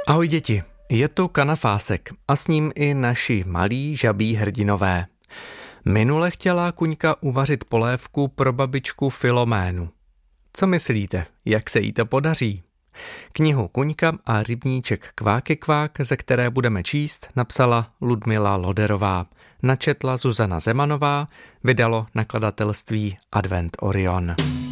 Ahoj děti, je tu Kanafásek a s ním i naši malí žabí hrdinové. Minule chtěla Kuňka uvařit polévku pro babičku Filoménu. Co myslíte, jak se jí to podaří? Knihu Kuňka a rybníček Kváky kvák, ze které budeme číst, napsala Ludmila Loderová. Načetla Zuzana Zemanová, vydalo nakladatelství Advent Orion.